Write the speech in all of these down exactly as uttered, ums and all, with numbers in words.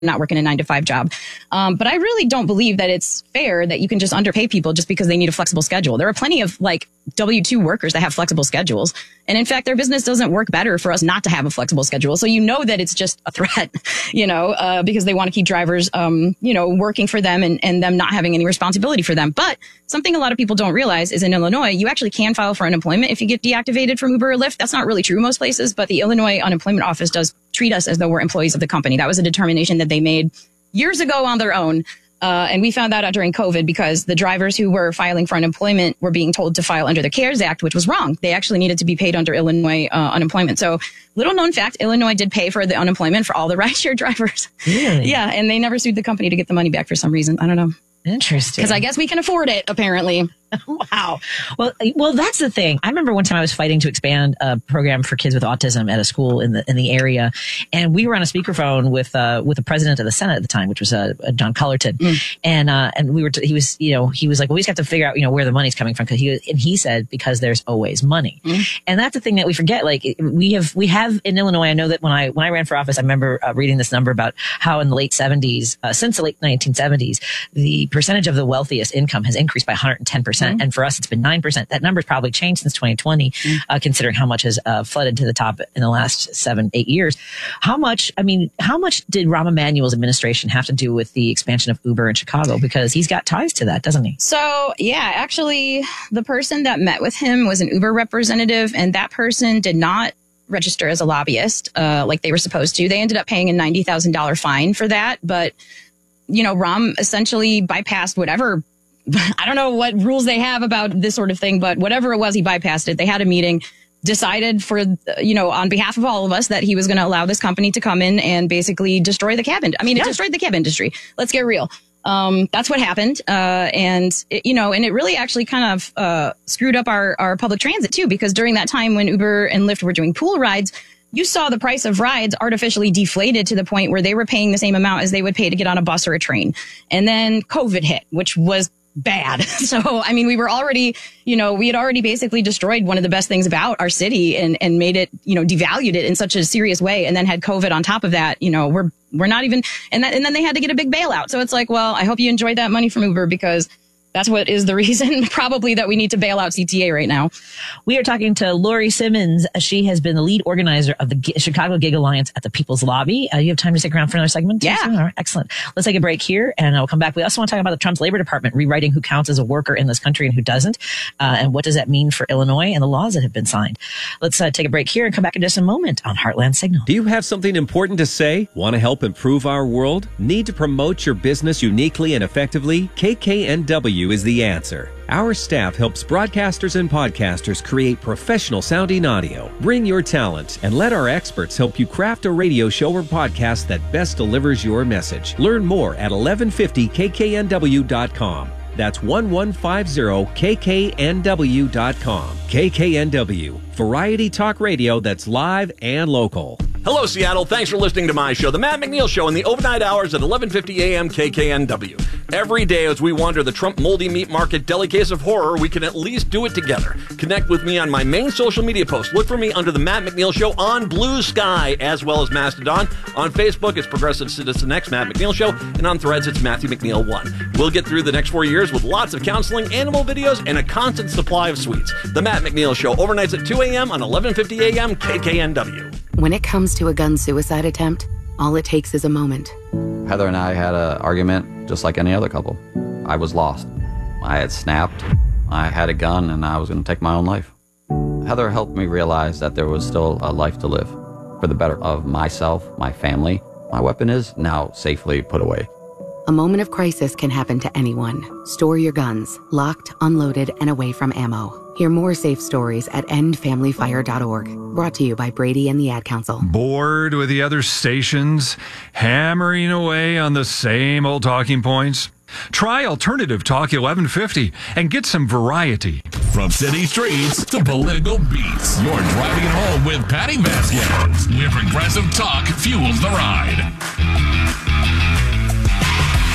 not working a nine to five job. Um, but I really don't believe that it's fair that you can just underpay people just because they need a flexible schedule. There are plenty of like W two workers that have flexible schedules. And in fact, their business doesn't work better for us not to have a flexible schedule. So you know that it's just a threat, you know, uh, because they want to keep drivers, um, you know, working for them and, and them not having any responsibility for them. But something a lot of people don't realize is in Illinois, you actually can file for unemployment if you get deactivated from Uber or Lyft. That's not really true most places, but the Illinois Unemployment Office does treat us as though we're employees of the company. That was a determination that they made years ago on their own. Uh, and we found that out during COVID because the drivers who were filing for unemployment were being told to file under the CARES Act, which was wrong. They actually needed to be paid under Illinois uh, unemployment. So little known fact, Illinois did pay for the unemployment for all the rideshare drivers. Really? Yeah. And they never sued the company to get the money back for some reason. I don't know. Interesting. Because I guess we can afford it, apparently. Wow. Well, well, that's the thing. I remember one time I was fighting to expand a program for kids with autism at a school in the in the area, and we were on a speakerphone with uh, with the president of the Senate at the time, which was uh, John Cullerton, mm. and uh, and we were t- he was you know he was like, well, we just have to figure out you know where the money's coming from because he and he said because there's always money, mm. and that's the thing that we forget. Like we have we have in Illinois. I know that when I when I ran for office, I remember uh, reading this number about how in the late seventies, uh, since the late nineteen seventies, the percentage of the wealthiest income has increased by one hundred ten percent. Mm-hmm. And for us, it's been nine percent. That number's probably changed since twenty twenty, mm-hmm. uh, considering how much has uh, flooded to the top in the last seven, eight years. How much, I mean, how much did Rahm Emanuel's administration have to do with the expansion of Uber in Chicago? Because he's got ties to that, doesn't he? So, yeah, actually, the person that met with him was an Uber representative, and that person did not register as a lobbyist uh, like they were supposed to. They ended up paying a ninety thousand dollars fine for that, but you know, Rahm essentially bypassed whatever, I don't know what rules they have about this sort of thing, but whatever it was, he bypassed it. They had a meeting, decided for, you know, on behalf of all of us that he was going to allow this company to come in and basically destroy the cab. I mean, it yeah. destroyed the cab industry. Let's get real. Um, that's what happened. Uh, and, it, you know, and it really actually kind of uh, screwed up our, our public transit, too, because during that time when Uber and Lyft were doing pool rides, you saw the price of rides artificially deflated to the point where they were paying the same amount as they would pay to get on a bus or a train. And then COVID hit, which was bad. So, I mean, we were already, you know, we had already basically destroyed one of the best things about our city and, and made it, you know, devalued it in such a serious way. And then had COVID on top of that, you know, we're, we're not even, and that, and then they had to get a big bailout. So it's like, well, I hope you enjoyed that money from Uber because that's what is the reason probably that we need to bail out C T A right now. We are talking to Lori Simmons. She has been the lead organizer of the G- Chicago Gig Alliance at the People's Lobby. Uh, you have time to stick around for another segment? Yeah. All right, excellent. Let's take a break here and I'll come back. We also want to talk about the Trump's Labor Department rewriting who counts as a worker in this country and who doesn't. Uh, and what does that mean for Illinois and the laws that have been signed? Let's uh, take a break here and come back in just a moment on Heartland Signal. Do you have something important to say? Want to help improve our world? Need to promote your business uniquely and effectively? K K N W is the answer. Our staff helps broadcasters and podcasters create professional sounding audio. Bring your talent and let our experts help you craft a radio show or podcast that best delivers your message. Learn more at eleven fifty K K N W dot com. That's eleven fifty K K N W dot com. K K N W, variety talk radio that's live and local. Hello, Seattle. Thanks for listening to my show, The Matt McNeil Show, in the overnight hours at eleven fifty a.m. K K N W. Every day as we wander the Trump moldy meat market deli case of horror, we can at least do it together. Connect with me on my main social media post. Look for me under The Matt McNeil Show on Blue Sky, as well as Mastodon. On Facebook, it's Progressive Citizen X, Matt McNeil Show, and on Threads, it's Matthew McNeil one. We'll get through the next four years with lots of counseling, animal videos, and a constant supply of sweets. The Matt McNeil Show, overnights at two a.m. on eleven fifty a.m. K K N W. When it comes to a gun suicide attempt, all it takes is a moment. Heather and I had an argument just like any other couple. I was lost. I had snapped. I had a gun and I was going to take my own life. Heather helped me realize that there was still a life to live for the better of myself, my family. My weapon is now safely put away. A moment of crisis can happen to anyone. Store your guns, locked, unloaded, and away from ammo. Hear more safe stories at end family fire dot org. Brought to you by Brady and the Ad Council. Bored with the other stations, hammering away on the same old talking points? Try Alternative Talk eleven fifty and get some variety. From city streets to political beats, you're driving it home with Patty Vasquez, where progressive talk fuels the ride.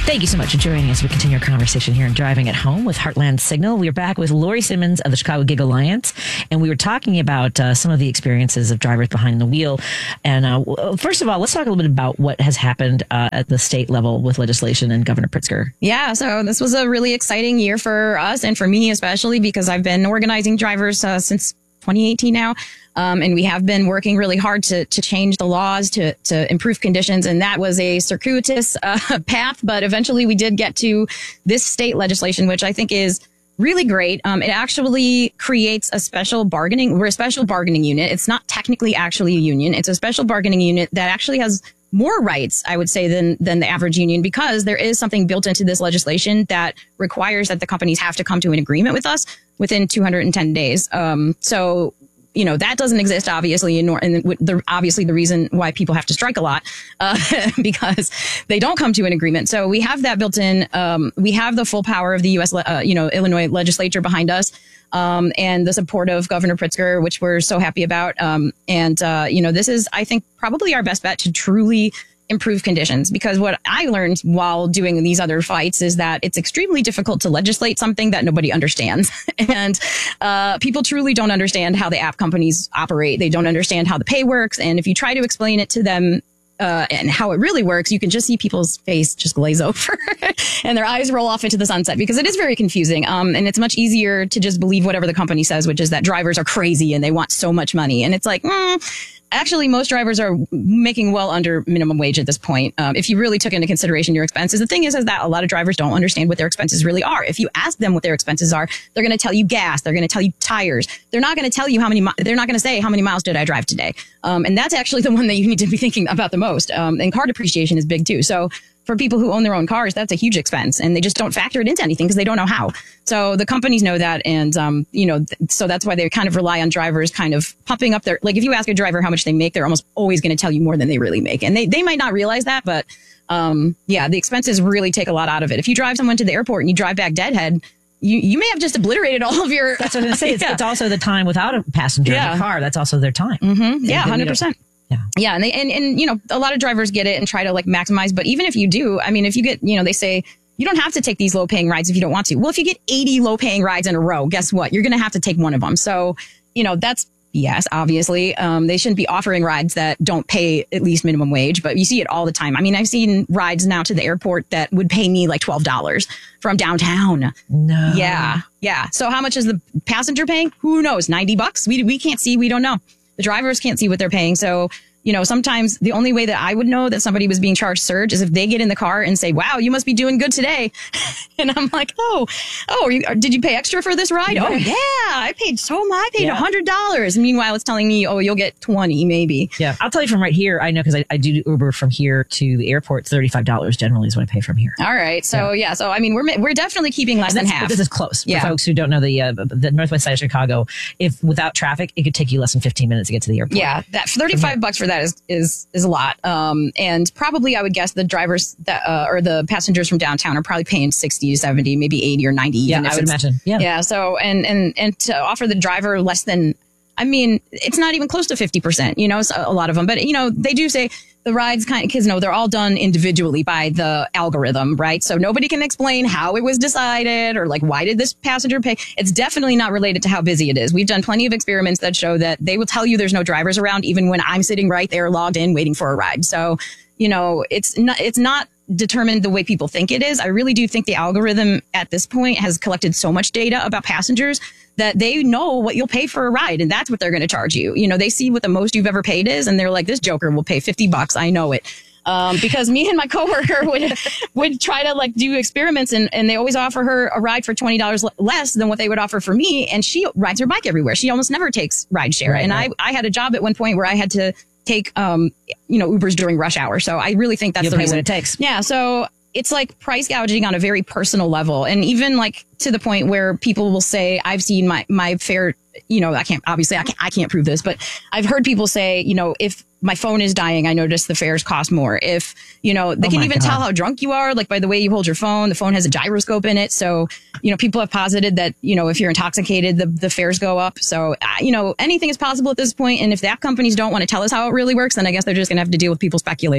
Thank you so much for joining us. We continue our conversation here in Driving at Home with Heartland Signal. We are back with Lori Simmons of the Chicago Gig Alliance, and we were talking about uh, some of the experiences of drivers behind the wheel. And uh, first of all, let's talk a little bit about what has happened uh, at the state level with legislation and Governor Pritzker. Yeah, so this was a really exciting year for us and for me especially, because I've been organizing drivers uh, since twenty eighteen now. Um, and we have been working really hard to to change the laws, to to improve conditions. And that was a circuitous uh, path. But eventually we did get to this state legislation, which I think is really great. Um, it actually creates a special bargaining. We're a special bargaining unit. It's not technically actually a union. It's a special bargaining unit that actually has more rights, I would say, than than the average union, because there is something built into this legislation that requires that the companies have to come to an agreement with us within two hundred ten days. Um, so, you know, that doesn't exist, obviously, and, and the, obviously the reason why people have to strike a lot, uh, because they don't come to an agreement. So we have that built in. Um, we have the full power of the U S, uh, you know, Illinois legislature behind us, um, and the support of Governor Pritzker, which we're so happy about. Um, and, uh, you know, this is, I think, probably our best bet to truly improve conditions, because what I learned while doing these other fights is that it's extremely difficult to legislate something that nobody understands. And uh, people truly don't understand how the app companies operate. They don't understand how the pay works. And if you try to explain it to them uh, and how it really works, you can just see people's face just glaze over and their eyes roll off into the sunset, because it is very confusing. Um, and it's much easier to just believe whatever the company says, which is that drivers are crazy and they want so much money. And it's like, mm, actually, most drivers are making well under minimum wage at this point. Um, if you really took into consideration your expenses, the thing is, is that a lot of drivers don't understand what their expenses really are. If you ask them what their expenses are, they're going to tell you gas. They're going to tell you tires. They're not going to tell you how many, mi- they're not going to say how many miles did I drive today. Um, and that's actually the one that you need to be thinking about the most. Um, and car depreciation is big too. So for people who own their own cars, that's a huge expense, and they just don't factor it into anything because they don't know how. So the companies know that. And, um, you know, th- so that's why they kind of rely on drivers kind of pumping up their, like if you ask a driver how much they make, they're almost always going to tell you more than they really make. And they, they might not realize that, but, um, yeah, the expenses really take a lot out of it. If you drive someone to the airport and you drive back deadhead, you, you may have just obliterated all of your. That's what I'm going to say. It's, yeah. it's also the time without a passenger yeah. in the car. That's also their time. Mm-hmm. Yeah, one hundred percent. Yeah. Yeah. And they, and, and, you know, a lot of drivers get it and try to like maximize. But even if you do, I mean, if you get, you know, they say you don't have to take these low paying rides if you don't want to. Well, if you get eighty low paying rides in a row, guess what? You're going to have to take one of them. So, you know, that's B S, obviously. Um, they shouldn't be offering rides that don't pay at least minimum wage, but you see it all the time. I mean, I've seen rides now to the airport that would pay me like twelve dollars from downtown. No. Yeah. Yeah. So how much is the passenger paying? Who knows? ninety bucks? We, we can't see. We don't know. The drivers can't see what they're paying. So, you know, sometimes the only way that I would know that somebody was being charged surge is if they get in the car and say, wow, you must be doing good today. And I'm like, oh, oh, are you, did you pay extra for this ride? Yeah. Oh, yeah, I paid so much. I paid Yeah. one hundred dollars. Meanwhile, it's telling me, oh, you'll get twenty maybe. Yeah. I'll tell you from right here. I know because I, I do Uber from here to the airport. thirty-five dollars generally is what I pay from here. All right. So, yeah. yeah so, I mean, we're we're definitely keeping less than half. This is close. Yeah. For folks who don't know the uh, the northwest side of Chicago, if without traffic, it could take you less than fifteen minutes to get to the airport. Yeah, that thirty-five bucks for that is is is a lot. Um, and probably I would guess the drivers that uh, or the passengers from downtown are probably paying sixty to seventy, maybe eighty or ninety. Yeah, even if I would it's- imagine. Yeah. Yeah. So and and and to offer the driver less than, I mean, it's not even close to fifty percent. You know, so a lot of them, but you know, they do say the rides kind of, because no, they're all done individually by the algorithm, right? So nobody can explain how it was decided or like, why did this passenger pay? It's definitely not related to how busy it is. We've done plenty of experiments that show that they will tell you there's no drivers around, even when I'm sitting right there logged in waiting for a ride. So, you know, it's not, it's not determined the way people think it is. I really do think the algorithm at this point has collected so much data about passengers that they know what you'll pay for a ride, and that's what they're going to charge you. You know, they see what the most you've ever paid is, and they're like, this joker will pay fifty bucks. I know it. Um, because me and my coworker would, would try to like do experiments, and, and they always offer her a ride for twenty dollars l- less than what they would offer for me. And she rides her bike everywhere. She almost never takes ride share. Right, and right. I, I had a job at one point where I had to take, um, you know, Ubers during rush hour. So I really think that's You'll the pay reason what it takes. Yeah. So it's like price gouging on a very personal level. And even like to the point where people will say, I've seen my, my fare, you know, I can't, obviously I can't, I can't prove this, but I've heard people say, you know, if my phone is dying, I notice the fares cost more. If, you know, they Oh can my even God. tell how drunk you are, like by the way you hold your phone. The phone has a gyroscope in it. So, you know, people have posited that, you know, if you're intoxicated, the, the fares go up. So, uh, you know, anything is possible at this point. And if the app companies don't want to tell us how it really works, then I guess they're just going to have to deal with people speculating.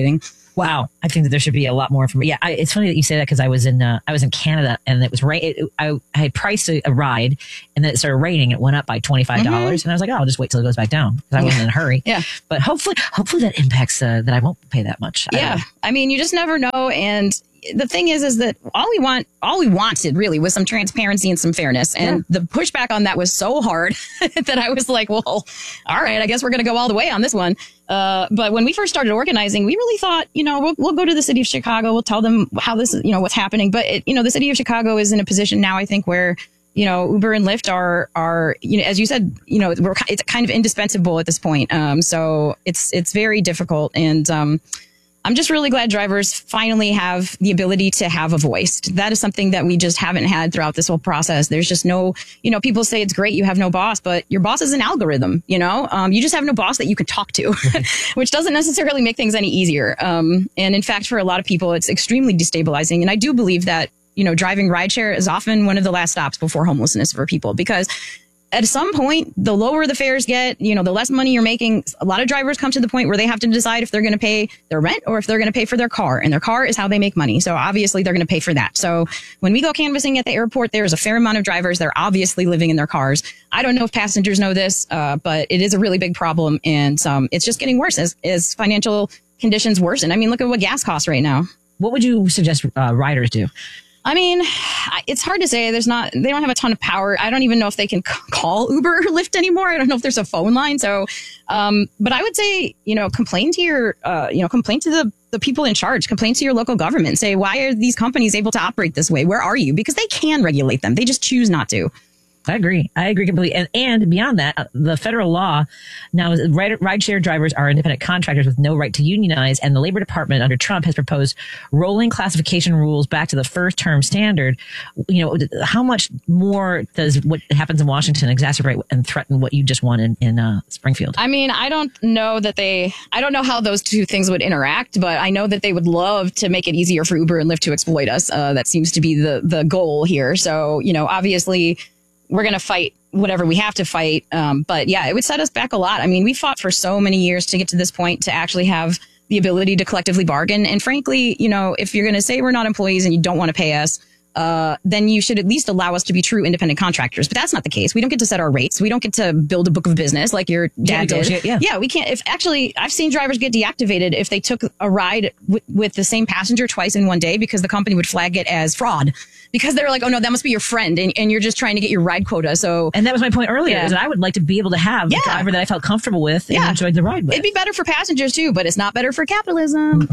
Wow, I think that there should be a lot more information. Yeah, I, it's funny that you say that because I was in uh, I was in Canada and it was rain. It, I, I had priced a, a ride and then it started raining. It went up by twenty five dollars, mm-hmm. and I was like, oh, I'll just wait till it goes back down because I wasn't in a hurry. Yeah, but hopefully, hopefully that impacts uh, that I won't pay that much. Yeah, I, I mean, you just never know. And the thing is, is that all we want, all we wanted really was some transparency and some fairness. And yeah. the pushback on that was so hard that I was like, well, all right, I guess we're going to go all the way on this one. Uh, but when we first started organizing, we really thought, you know, we'll, we'll go to the city of Chicago. We'll tell them how this is, you know, what's happening. But, it, you know, the city of Chicago is in a position now, I think, where, you know, Uber and Lyft are, are, you know, as you said, you know, we're, it's kind of indispensable at this point. Um, so it's, it's very difficult. And, um, I'm just really glad drivers finally have the ability to have a voice. That is something that we just haven't had throughout this whole process. There's just no, you know, people say it's great you have no boss, but your boss is an algorithm, you know? Um, you just have no boss that you can talk to, which doesn't necessarily make things any easier. Um, and in fact, for a lot of people, it's extremely destabilizing. And I do believe that, you know, driving rideshare is often one of the last stops before homelessness for people, because at some point, the lower the fares get, you know, the less money you're making. A lot of drivers come to the point where they have to decide if they're going to pay their rent or if they're going to pay for their car. And their car is how they make money. So obviously they're going to pay for that. So when we go canvassing at the airport, there's a fair amount of drivers. They're obviously living in their cars. I don't know if passengers know this, uh, but it is a really big problem. And um, it's just getting worse as, as financial conditions worsen. I mean, look at what gas costs right now. What would you suggest uh, riders do? I mean, it's hard to say. There's not, they don't have a ton of power. I don't even know if they can c- call Uber or Lyft anymore. I don't know if there's a phone line. So, um, but I would say, you know, complain to your, uh, you know, complain to the, the people in charge, complain to your local government, say, why are these companies able to operate this way? Where are you? Because they can regulate them. They just choose not to. I agree. I agree completely. And, and beyond that, the federal law now is ride, rideshare drivers are independent contractors with no right to unionize. And the Labor Department under Trump has proposed rolling classification rules back to the first term standard. You know, how much more does what happens in Washington exacerbate and threaten what you just won in, in uh, Springfield? I mean, I don't know that they, I don't know how those two things would interact, but I know that they would love to make it easier for Uber and Lyft to exploit us. Uh, that seems to be the, the goal here. So, you know, obviously, we're going to fight whatever we have to fight. Um, but yeah, it would set us back a lot. I mean, we fought for so many years to get to this point to actually have the ability to collectively bargain. And frankly, you know, if you're going to say we're not employees and you don't want to pay us, uh, then you should at least allow us to be true independent contractors. But that's not the case. We don't get to set our rates. We don't get to build a book of business like your dad did. Yeah. yeah, we can't. If actually, I've seen drivers get deactivated if they took a ride w- with the same passenger twice in one day because the company would flag it as fraud. Because they were like, oh, no, that must be your friend. And, and you're just trying to get your ride quota. So, and that was my point earlier, yeah. is that I would like to be able to have yeah. a driver that I felt comfortable with and yeah. enjoyed the ride with. It'd be better for passengers, too, but it's not better for capitalism.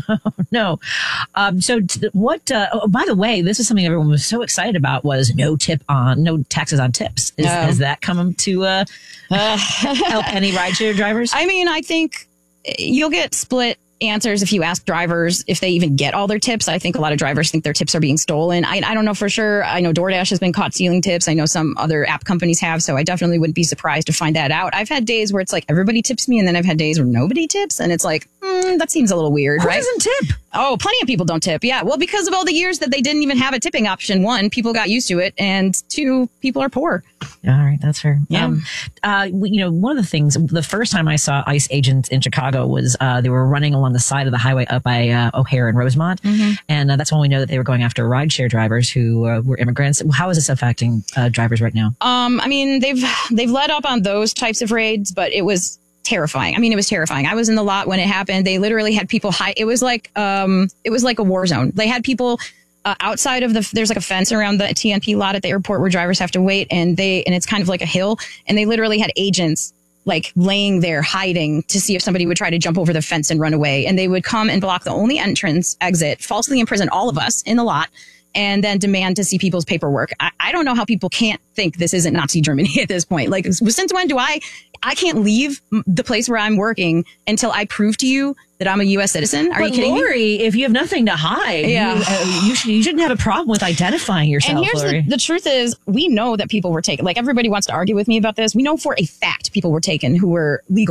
no. Um, so t- what, uh, oh, by the way, this is something everyone was so excited about was no tip on, no taxes on tips. Is, no. Has that come to uh, uh, help any rideshare drivers? I mean, I think you'll get split answers if you ask drivers if they even get all their tips. I think a lot of drivers think their tips are being stolen. I, I don't know for sure. I know DoorDash has been caught stealing tips. I know some other app companies have, so I definitely wouldn't be surprised to find that out. I've had days where it's like everybody tips me, and then I've had days where nobody tips, and it's like, mm, that seems a little weird, Who right? doesn't tip? Oh, plenty of people don't tip. Yeah. Well, because of all the years that they didn't even have a tipping option. One, people got used to it, and two, people are poor. All right. That's fair. Yeah. Um, uh, you know, one of the things, the first time I saw ICE agents in Chicago was uh, they were running along the side of the highway up by uh, O'Hare and Rosemont. Mm-hmm. And uh, that's when we know that they were going after rideshare drivers who uh, were immigrants. How is this affecting uh, drivers right now? Um, I mean, they've they've let up on those types of raids, but it was terrifying. I mean, it was terrifying. I was in the lot when it happened. They literally had people hide. It was like um, it was like a war zone. They had people uh, outside of the. There's like a fence around the T N P lot at the airport where drivers have to wait, and they and it's kind of like a hill. And they literally had agents like laying there hiding to see if somebody would try to jump over the fence and run away. And they would come and block the only entrance exit, falsely imprison all of us in the lot, and then demand to see people's paperwork. I, I don't know how people can't think this isn't Nazi Germany at this point. Like, since when do I, I can't leave the place where I'm working until I prove to you that I'm a U S citizen? Are but you kidding Lori, me? If you have nothing to hide, yeah. you, uh, you, should, you shouldn't have a problem with identifying yourself, And here's Lori. the, the truth is, we know that people were taken. Like, everybody wants to argue with me about this. We know for a fact people were taken who were legal.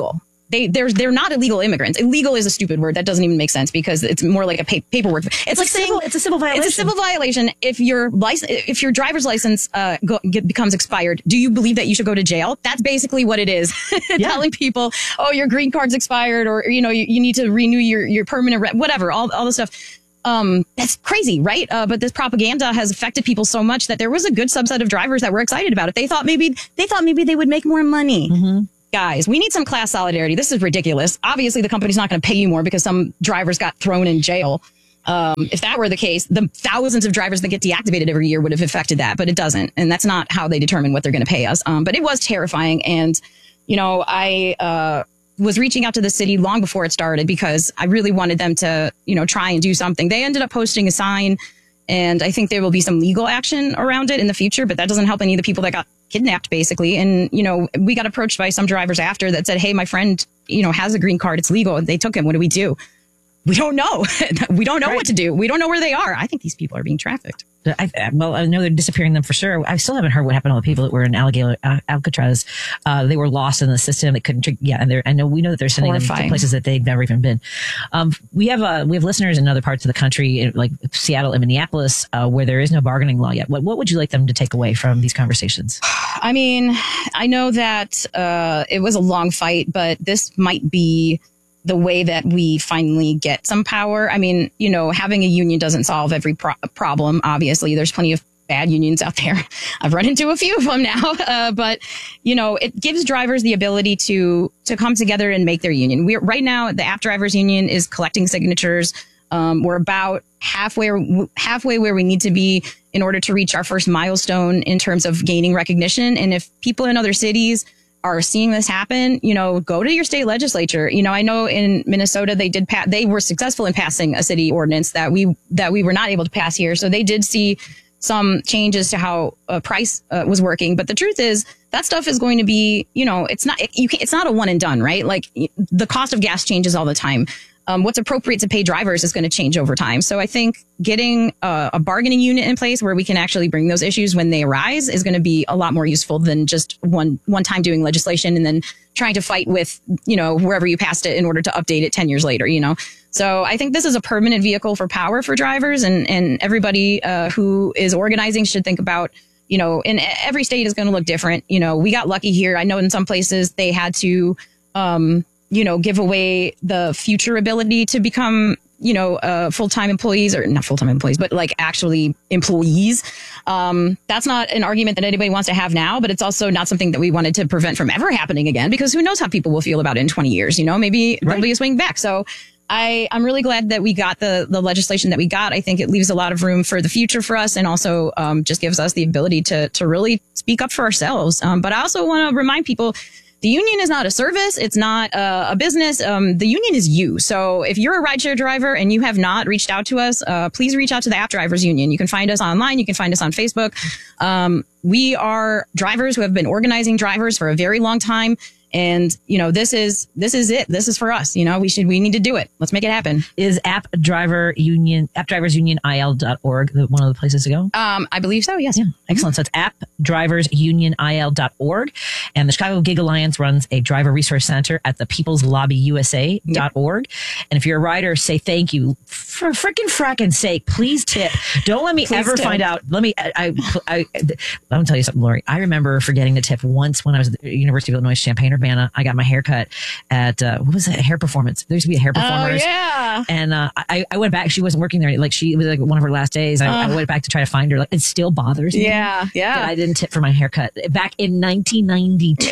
they they're they're not illegal immigrants. Illegal is a stupid word that doesn't even make sense because it's more like a pa- paperwork. It's, It's like a civil- saying it's a civil violation. It's a civil violation if your license, if your driver's license uh, go, get, becomes expired. Do you believe that you should go to jail? That's basically what it is. Yeah. Telling people, oh, your green card's expired, or you know, you, you need to renew your your permanent re- whatever, all all the stuff. Um, that's crazy, right? Uh, but this propaganda has affected people so much that there was a good subset of drivers that were excited about it. They thought maybe they thought maybe they would make more money. Mm-hmm. Guys, we need some class solidarity. This is ridiculous. Obviously, the company's not going to pay you more because some drivers got thrown in jail. Um, if that were the case, the thousands of drivers that get deactivated every year would have affected that, but it doesn't. And that's not how they determine what they're going to pay us. Um, but it was terrifying. And, you know, I uh, was reaching out to the city long before it started because I really wanted them to, you know, try and do something. They ended up posting a sign, and I think there will be some legal action around it in the future, but that doesn't help any of the people that got kidnapped, basically. And, you know, we got approached by some drivers after that said, hey, my friend, you know, has a green card. It's legal. And they took him. What do we do? We don't know. We don't know Right. what to do. We don't know where they are. I think these people are being trafficked. I, well, I know they're disappearing them for sure. I still haven't heard what happened to all the people that were in Alligator, uh, Alcatraz. Uh, they were lost in the system. They couldn't. Yeah, and they're. I know we know that they're sending them to Horrifying. places that they've never even been. Um, we have uh, we have listeners in other parts of the country, like Seattle and Minneapolis, uh, where there is no bargaining law yet. What what would you like them to take away from these conversations? I mean, I know that uh, it was a long fight, but this might be the way that we finally get some power. I mean, you know, having a union doesn't solve every pro- problem. Obviously, there's plenty of bad unions out there. I've run into a few of them now, uh, but you know, it gives drivers the ability to to come together and make their union. We're right now, the App Drivers Union is collecting signatures. Um, we're about halfway halfway where we need to be in order to reach our first milestone in terms of gaining recognition. And if people in other cities are seeing this happen, you know, go to your state legislature. You know, I know in Minnesota they did pa- they were successful in passing a city ordinance that we that we were not able to pass here. So they did see some changes to how uh, price uh, was working. But the truth is that stuff is going to be, you know, it's not you can, it's not a one and done, right? Like the cost of gas changes all the time. Um, what's appropriate to pay drivers is going to change over time. So I think getting a, a bargaining unit in place where we can actually bring those issues when they arise is going to be a lot more useful than just one one time doing legislation and then trying to fight with, you know, wherever you passed it in order to update it ten years later, you know. So I think this is a permanent vehicle for power for drivers, and, and everybody uh, who is organizing should think about, you know, and every state is going to look different. You know, we got lucky here. I know in some places they had to, um, you know, give away the future ability to become, you know, uh, full-time employees, or not full-time employees, but like actually employees. Um, that's not an argument that anybody wants to have now, but it's also not something that we wanted to prevent from ever happening again, because who knows how people will feel about it in twenty years, you know, maybe there'll be a swing back. So I, I'm really glad that we got the, the legislation that we got. I think it leaves a lot of room for the future for us, and also um, just gives us the ability to, to really speak up for ourselves. Um, but I also want to remind people, the union is not a service. It's not uh, a business. Um, the union is you. So if you're a rideshare driver and you have not reached out to us, uh, please reach out to the App Drivers Union. You can find us online. You can find us on Facebook. Um, we are drivers who have been organizing drivers for a very long time. And, you know, this is this is it. This is for us. You know, we should we need to do it. Let's make it happen. Is App Driver Union, App Drivers Union I L dot org the, one of the places to go? Um, I believe so. Yes. Yeah. Excellent. So it's App Drivers Union I L dot org. And the Chicago Gig Alliance runs a driver resource center at the People's Lobby U S A dot org. Yep. And if you're a rider, say thank you. For frickin' frackin' sake, please tip. Don't let me Please ever tip. find out. Let me, I, I, I, I'm going to tell you something, Lori. I remember forgetting to tip once when I was at the University of Illinois Champaign-Urbana. I got my hair cut at, uh, what was it? Hair performance. There used to be a hair performers. Oh, yeah. And, uh, I, I went back. She wasn't working there. Like she, it was like one of her last days. I, Uh. I went back to try to find her. Like, it still bothers me. Yeah. Yeah. That I didn't tip for my haircut back in nineteen ninety-two.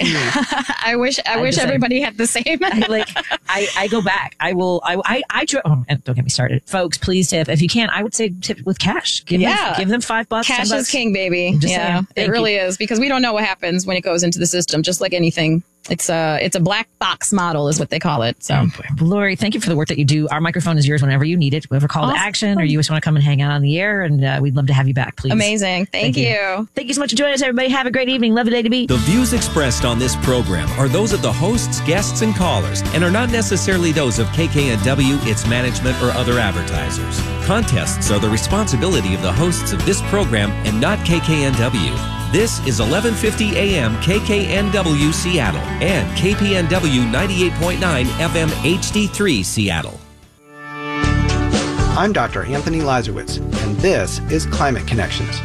I wish I, I wish just- everybody had the same. I, like I, I go back. I will. I I, I dri- oh, and don't get me started, folks. Please tip if you can. I would say tip with cash. Give Yeah. them, give them five bucks. Cash ten is bucks. king, baby. I'm just Yeah, saying. it Thank really you. is, because we don't know what happens when it goes into the system. Just like anything, it's a it's a black box model, is what they call it. So, Lori, thank you for the work that you do. Our microphone is yours whenever you need it. Whatever call to Awesome. action, or you just want to come and hang out on the air, and uh, we'd love to have you back. Please. amazing. Thank, Thank you. you. Thank you so much for joining us, everybody. Have a great evening. Love the day to be. The views expressed on this program are those of the hosts, guests, and callers, and are not necessarily those of K K N W, its management, or other advertisers. Contests are the responsibility of the hosts of this program and not K K N W. This is eleven fifty A M K K N W Seattle and K P N W ninety-eight point nine F M H D three Seattle. I'm Doctor Anthony Lazarowitz, and this is Climate Connections.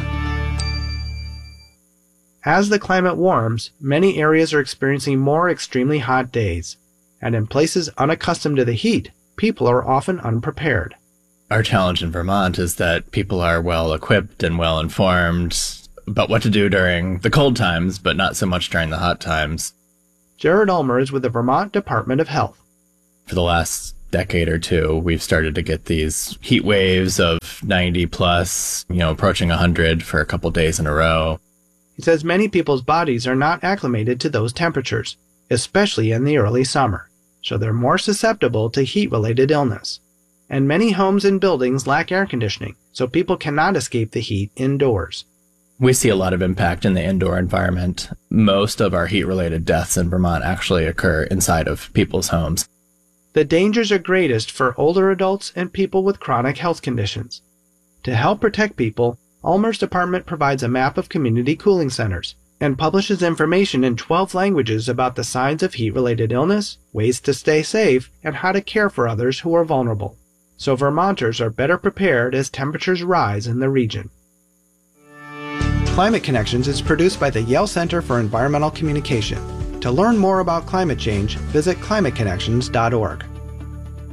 As the climate warms, many areas are experiencing more extremely hot days, and in places unaccustomed to the heat, people are often unprepared. Our challenge in Vermont is that people are well equipped and well informed about what to do during the cold times, but not so much during the hot times. Jared Ulmer is with the Vermont Department of Health. For the last decade or two, we've started to get these heat waves of ninety plus, you know, approaching one hundred for a couple days in a row. He says many people's bodies are not acclimated to those temperatures, especially in the early summer, so they're more susceptible to heat-related illness. And many homes and buildings lack air conditioning, so people cannot escape the heat indoors. We see a lot of impact in the indoor environment. Most of our heat-related deaths in Vermont actually occur inside of people's homes. The dangers are greatest for older adults and people with chronic health conditions. To help protect people, Ulmer's department provides a map of community cooling centers and publishes information in twelve languages about the signs of heat-related illness, ways to stay safe, and how to care for others who are vulnerable, so Vermonters are better prepared as temperatures rise in the region. Climate Connections is produced by the Yale Center for Environmental Communication. To learn more about climate change, visit climate connections dot org.